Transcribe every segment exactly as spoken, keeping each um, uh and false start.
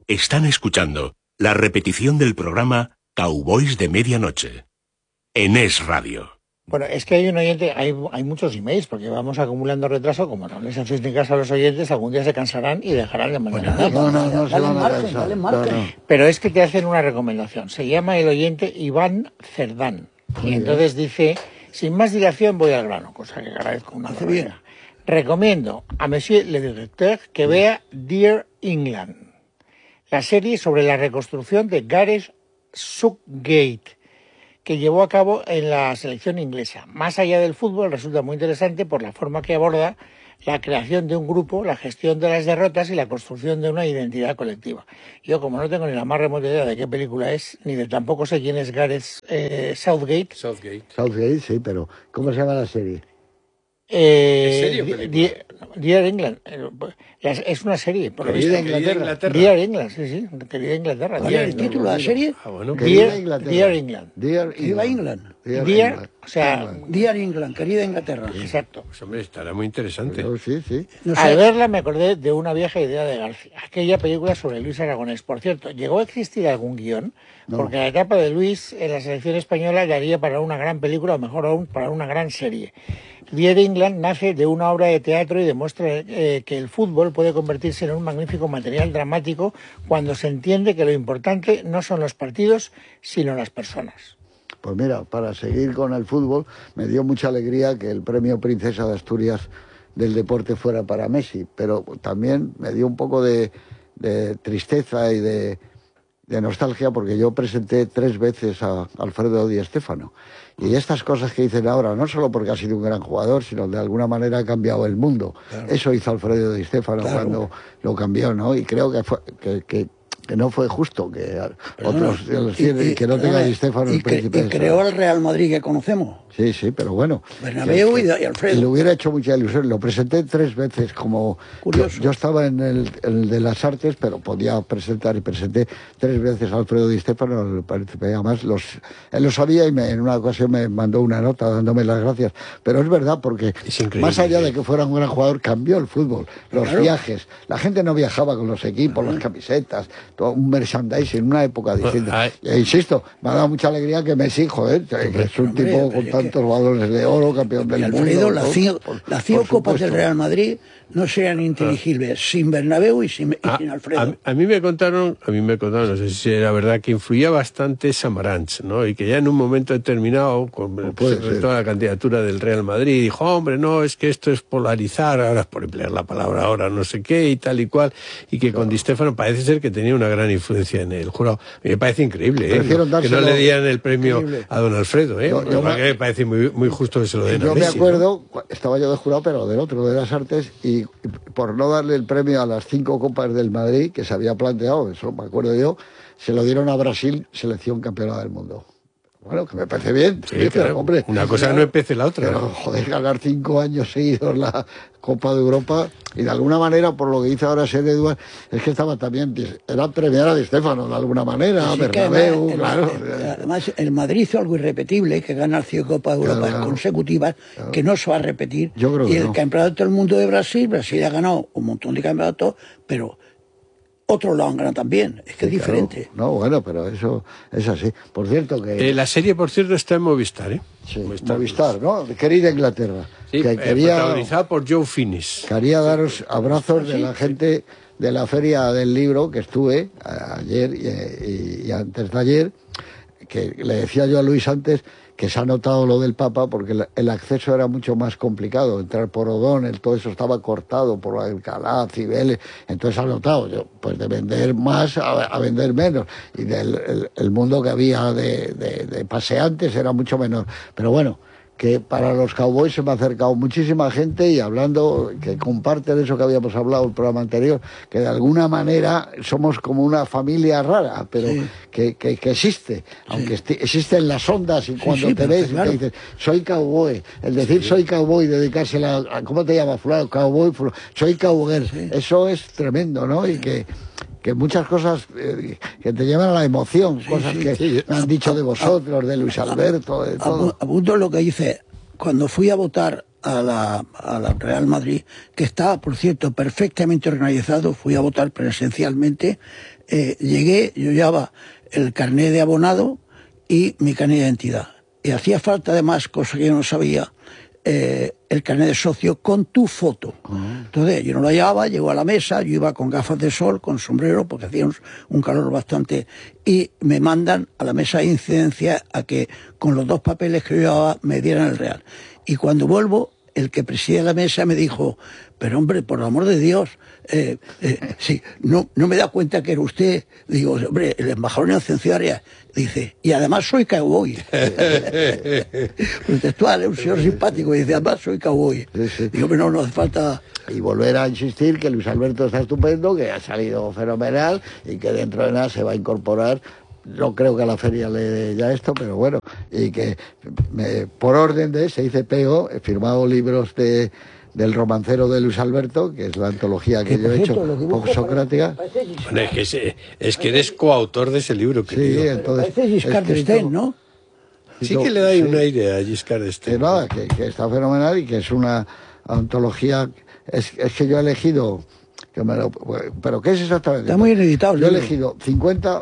Están escuchando la repetición del programa Cowboys de Medianoche en Es Radio. Bueno, es que hay un oyente, hay, hay muchos emails, porque vamos acumulando retraso. Como no les hacéis ni caso a los oyentes, algún día se cansarán y dejarán de mandar nada. No, no, no, se van a cansar. No, no. Pero es que te hacen una recomendación. Se llama el oyente Iván Cerdán. Y entonces dice, sin más dilación voy al grano, cosa que agradezco una Hace bien. Recomiendo a Monsieur le Directeur que vea Dear England, la serie sobre la reconstrucción de Gareth Southgate, que llevó a cabo en la selección inglesa. Más allá del fútbol, resulta muy interesante por la forma que aborda la creación de un grupo, la gestión de las derrotas y la construcción de una identidad colectiva. Yo, como no tengo ni la más remota idea de qué película es, ni de tampoco sé quién es Gareth eh, Southgate. Southgate. Southgate, sí, pero ¿cómo se llama la serie? Eh, ¿En serio, película? Dear, Dear England. Eh, Es una serie, por lo visto. Querida Inglaterra. Inglaterra. Dear England, sí, sí. Querida Inglaterra. ¿Cuál Dear es el England. título de la serie? Ah, bueno. Querida Dear, Inglaterra. Dear England. Dear Querida England. England. Dear Dear, England. o sea, England. Dear England, querida Inglaterra. exacto. Pues hombre, estará muy interesante. Pero sí, sí. No Al sé, verla me acordé de una vieja idea de García, aquella película sobre Luis Aragonés. Por cierto, ¿llegó a existir algún guión? No. Porque la etapa de Luis en la selección española daría para una gran película, o mejor aún, para una gran serie. Dear England nace de una obra de teatro y demuestra eh, que el fútbol puede convertirse en un magnífico material dramático cuando se entiende que lo importante no son los partidos, sino las personas. Pues mira, para seguir con el fútbol, me dio mucha alegría que el premio Princesa de Asturias del deporte fuera para Messi, pero también me dio un poco de, de tristeza y de, de nostalgia porque yo presenté tres veces a Alfredo Di Stéfano. Y estas cosas que dicen ahora, no solo porque ha sido un gran jugador, sino de alguna manera ha cambiado el mundo. Claro. Eso hizo Alfredo Di Stéfano claro. cuando lo cambió, ¿no? Y creo que fue, que, que, que no fue justo que pero otros no, y, y, que no tenga Di Stéfano el príncipe. Y creó el Real Madrid que conocemos. Sí, sí, pero bueno. Bernabéu que, y, y Alfredo. Le hubiera hecho mucha ilusión. Lo presenté tres veces como... Curioso. Yo, yo estaba en el, en el de las artes, pero podía presentar y presenté tres veces a Alfredo Di Stéfano, el príncipe. Además, los, él lo sabía y me, en una ocasión me mandó una nota dándome las gracias. Pero es verdad, porque más allá de que fuera un gran jugador, cambió el fútbol, los claro. viajes. La gente no viajaba con los equipos, claro. las camisetas, todo un merchandising, una época distinta. Bueno, e insisto, me ha dado mucha alegría que Messi, joder, que es un tipo hombre, con tantos balones de oro, campeón del Alfredo, mundo. Las cinco, las cinco copas del Real Madrid no sean inteligibles ah. sin Bernabéu y sin, a, y sin Alfredo. A, a mí me contaron, a mí me contaron, no sé si era verdad, que influía bastante Samaranch, ¿no? Y que ya en un momento determinado, con pues, toda la candidatura del Real Madrid, dijo, hombre, no, es que esto es polarizar, ahora es por emplear la palabra ahora, no sé qué, y tal y cual, y que claro. con Di Stéfano parece ser que tenía una gran influencia en el jurado. Me parece increíble, ¿eh? No, que no le dieran el premio increíble. a don Alfredo, ¿eh? Yo, yo me, me parece muy, muy justo que se lo den yo a Messi, me acuerdo, ¿no? Estaba yo de jurado, pero del otro, de las artes, y por no darle el premio a las cinco copas del Madrid, que se había planteado, eso me acuerdo yo, se lo dieron a Brasil, selección campeona del mundo. Bueno, que me parece bien. Sí, sí, claro. Pero, hombre, una cosa claro, no empece la otra. Pero, joder, ganar cinco años seguidos la Copa de Europa, y de alguna manera, por lo que dice ahora Ser Eduard, es que estaba también, era premiar a Di Stéfano, de alguna manera, sí, Bernabéu, además, claro. El, además, el Madrid hizo algo irrepetible, que gana cinco Copas de Europa claro, consecutivas, claro. que no se va a repetir. Yo creo y que el no. campeonato del mundo de Brasil, Brasil ha ganado un montón de campeonatos, pero... otros lo han ganado también, es que sí, es diferente. Claro. No, bueno, pero eso es así. Por cierto que... Eh, la serie, por cierto, está en Movistar, ¿eh? Sí, Movistar, Movistar ¿no? Querida Inglaterra. Sí, que eh, quería, protagonizada por Joe Finis. Quería daros abrazos sí, de la gente de la Feria del Libro que estuve ayer y, y, y antes de ayer, que le decía yo a Luis antes que se ha notado lo del Papa porque el acceso era mucho más complicado, entrar por O'Donnell, todo eso estaba cortado por Alcalá, Cibeles, entonces ha notado, yo, pues de vender más a, a vender menos, y del el, el mundo que había de, de, de paseantes era mucho menor, pero bueno, que para los Cowboys se me ha acercado muchísima gente y hablando, que comparte de eso que habíamos hablado en el programa anterior, que de alguna manera somos como una familia rara, pero sí. que, que, que existe, sí. aunque existen las ondas y cuando sí, sí, te ves claro. y te dices, soy cowboy, el decir sí. soy cowboy, dedicársela a, ¿cómo te llamas? Fulano, cowboy, fulano, soy cowboy, sí. eso es tremendo, ¿no? Y que que muchas cosas eh, que te llevan a la emoción, sí, cosas sí, que sí. me han dicho de vosotros, de Luis Alberto, de todo. Apunto lo que dice cuando fui a votar a la, a la Real Madrid, que estaba, por cierto, perfectamente organizado, fui a votar presencialmente, eh, llegué, yo llevaba el carnet de abonado y mi carnet de identidad. Y hacía falta además, cosa que yo no sabía, eh, el carnet de socio con tu foto. Uh-huh. Entonces yo no lo llevaba, llego a la mesa, yo iba con gafas de sol, con sombrero, porque hacía un, un calor bastante, y me mandan a la mesa de incidencia a que con los dos papeles que yo llevaba me dieran el real. Y cuando vuelvo, el que preside la mesa me dijo, pero hombre, por el amor de Dios, eh, eh, sí, no, no me da cuenta que era usted. Digo, hombre, el embajador neocenciaria. Dice, y además soy cowboy. Textual, es un señor simpático, y dice, además soy cowboy. Sí, sí. Digo, pero no, no hace falta... Y volver a insistir que Luis Alberto está estupendo, que ha salido fenomenal y que dentro de nada se va a incorporar. No creo que a la feria le dé ya esto, pero bueno, y que me, por orden de, se dice Pego, he firmado libros de del romancero de Luis Alberto, que es la antología que, que yo he hecho, poco socrática. Bueno, es, que es, es que eres coautor de ese libro. Sí, digo. Entonces... Parece Giscard d'Estaing, ¿no? Sí que le da sí. un aire a Giscard d'Estaing. Que nada, que, que está fenomenal y que es una antología... Es, es que yo he elegido... Que me lo, ¿pero qué es exactamente? Está muy ineditable. Yo he elegido cincuenta...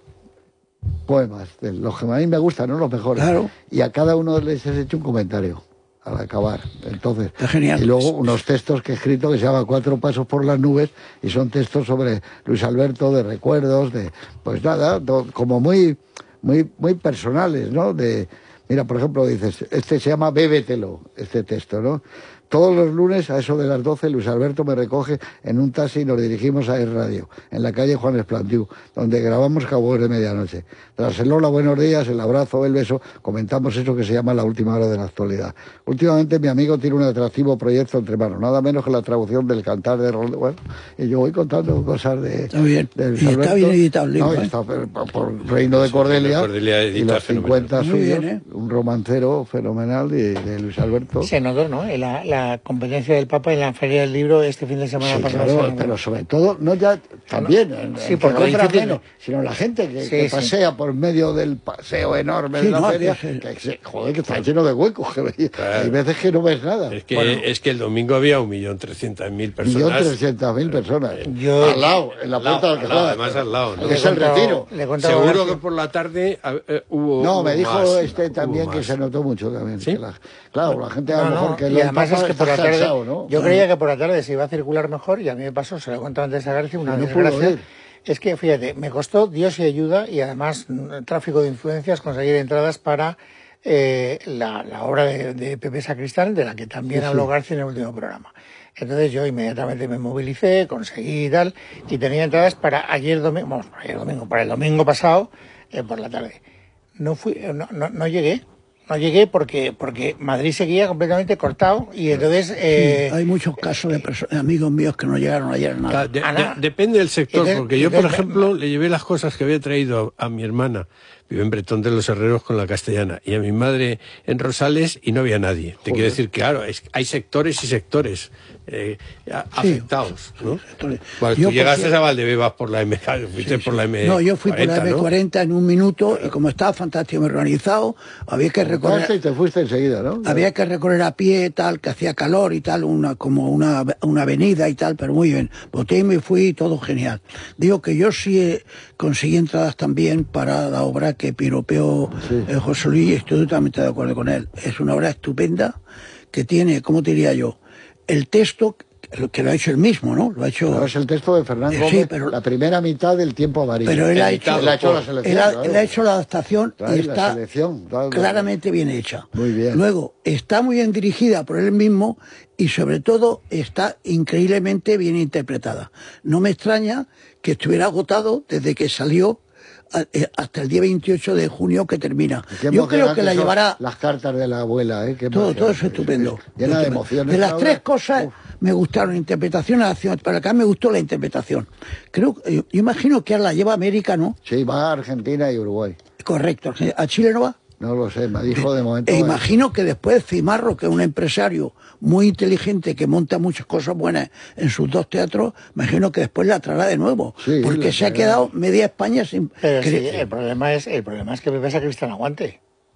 poemas, de los que a mí me gustan, no los mejores. Claro. Y a cada uno les he hecho un comentario al acabar. Entonces, está genial. Y luego unos textos que he escrito que se llama Cuatro pasos por las nubes, y son textos sobre Luis Alberto, de recuerdos, de pues nada, do, como muy muy muy personales, ¿no? De mira, por ejemplo, dices, este se llama Bébetelo, este texto, ¿no? Todos los lunes, a eso de las doce, Luis Alberto me recoge en un taxi y nos dirigimos a Es Radio, en la calle Juan Esplandiú, donde grabamos Cowboys de Medianoche. Tras el hola, buenos días, el abrazo, el beso, comentamos eso que se llama La última hora de la actualidad. Últimamente mi amigo tiene un atractivo proyecto entre manos, nada menos que la traducción del Cantar de Rondeau. Bueno, y yo voy contando cosas de... Está bien, de Luis y Alberto. está bien editable. No, ¿eh? está por, por Reino de Cordelia, Cordelia y los cincuenta suyos, bien, ¿eh? Un romancero fenomenal de, de Luis Alberto. Se notó, ¿no? La, la La competencia del Papa en la Feria del Libro este fin de semana sí, pasado. Claro, pero sobre todo, no ya también, no, en, sí, en porque compra difícil, menos, sino la gente que, sí, que sí. pasea por medio del paseo enorme sí, de la no, feria, que, que, que, joder, que está lleno de huecos, que claro. Hay veces que no ves nada. Es que, bueno, es que el domingo había un millón trescientas mil personas. Un millón trescientas mil personas. Yo, al lado, en la puerta de Alcalá. Además al lado, ¿no? Que es el retiro. Seguro que por la tarde uh, hubo... No, me dijo más, este también que más. Se notó mucho también. ¿Sí? Que la, claro, la gente a lo no, mejor no, que... Y además es que por la tarde... Cansado, ¿no? Yo creía que por la tarde se iba a circular mejor y a mí me pasó, se lo he contado antes a García, una no desgracia. Es que, fíjate, me costó Dios y ayuda y además tráfico de influencias conseguir entradas para eh, la, la obra de, de Pepe Sacristán, de la que también sí, habló sí. García en el último programa. Entonces yo inmediatamente me movilicé, conseguí y tal, y tenía entradas para ayer domingo, vamos, para ayer domingo, para el domingo pasado, eh, por la tarde. No fui, no, no, no llegué. No llegué porque porque Madrid seguía completamente cortado y entonces... Eh, sí, hay muchos casos de, de amigos míos que no llegaron ayer nada. De, de, depende del sector, entonces, porque yo, por ejemplo, le llevé las cosas que había traído a, a mi hermana, vive en Bretón de los Herreros con la Castellana, y a mi madre en Rosales y no había nadie. Te Joder. Quiero decir, claro, es, hay sectores y sectores eh, afectados, sí, ¿no? Sectores. Bueno, yo tú llegaste porque... a Valdebebas por la M, fuiste sí, por la M No, yo fui cuarenta, por la M cuarenta, ¿no? En un minuto, y como estaba fantástico organizado, había que recorrer... Y te fuiste enseguida, ¿no? Había que recorrer a pie, tal, que hacía calor y tal, una como una, una avenida y tal, pero muy bien. Voté y me fui, todo genial. Digo que yo sí eh, conseguí entradas también para la obra que piropeó sí. eh, José Luis, y estoy totalmente de acuerdo con él. Es una obra estupenda que tiene, ¿cómo te diría yo? El texto... que lo ha hecho él mismo, ¿no? Lo ha hecho... No, es el texto de Fernán Gómez, sí, pero, la primera mitad del Tiempo Amarillo. Pero él ha hecho, él ha hecho la selección. Él ha, claro. él ha hecho la adaptación claro, y está selección, claro, claramente bien hecha. Muy bien. Luego, está muy bien dirigida por él mismo y sobre todo está increíblemente bien interpretada. No me extraña que estuviera agotado desde que salió hasta el día veintiocho de junio que termina. Yo creo que la llevará... Las cartas de la abuela, ¿eh? Qué todo, todo es estupendo. Llena de emociones. De las tres cosas Uf. me gustaron, interpretación, acción, para acá me gustó la interpretación. Creo, yo imagino que ahora la lleva América, ¿no? Sí, va a Argentina y Uruguay. Correcto. ¿A Chile no va? No lo sé, me dijo de momento... E imagino que después Cimarro, que es un empresario muy inteligente que monta muchas cosas buenas en sus dos teatros, me imagino que después la traerá de nuevo, sí, porque se ha quedado media España sin... Pero sí, el problema es el problema es que Pepe Sacristán aguante.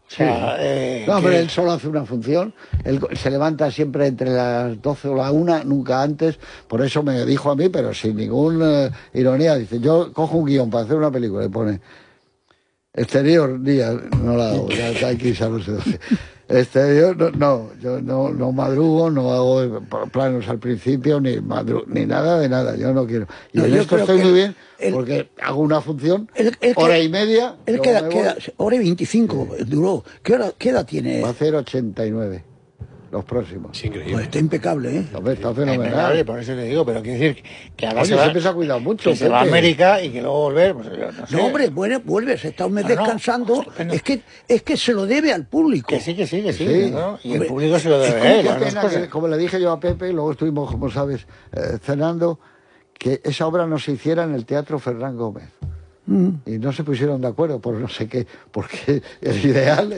O sea, eh, no, que... pero él solo hace una función, él se levanta siempre entre las doce o la una, nunca antes, por eso me dijo a mí, pero sin ninguna uh, ironía, dice, yo cojo un guión para hacer una película y pone exterior, día, no la hago, ya hay que irse a los doce. Exterior, no, no, yo no, no madrugo, no hago planos al principio, ni madru ni nada de nada, yo no quiero. Y no, en esto estoy muy bien, el, porque hago una función, el, el hora que, y media. Él queda, queda, hora y veinticinco, sí. Duró. ¿Qué, hora, ¿Qué edad tiene? Va a hacer ochenta y nueve. Los próximos. Es increíble. Pues está impecable, ¿eh? Está, está fenomenal. Por eso te digo, pero quiero decir que ahora Oye, se, va, siempre se ha cuidado mucho. Que se va a América y que luego volver. Pues, no, sé. no, hombre, bueno, vuelve, se está un mes no, descansando. No, es, que, es que se lo debe al público. Que sí, que sí, que sí. sí. ¿no? Y hombre, el público se lo debe a él. Pena que, como le dije yo a Pepe, luego estuvimos, como sabes, eh, cenando, que esa obra no se hiciera en el Teatro Fernán Gómez. Mm. Y no se pusieron de acuerdo por no sé qué, porque el ideal